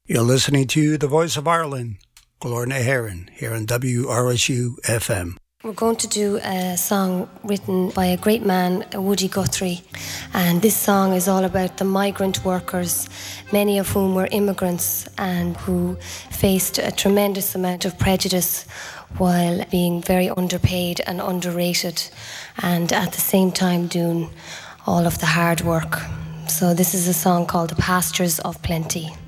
You're listening to The Voice of Ireland, Glorna Heron, here on WRSU FM. We're going to do a song written by a great man, Woody Guthrie. And this song is all about the migrant workers, many of whom were immigrants and who faced a tremendous amount of prejudice while being very underpaid and underrated, and at the same time doing all of the hard work. So this is a song called The Pastures of Plenty.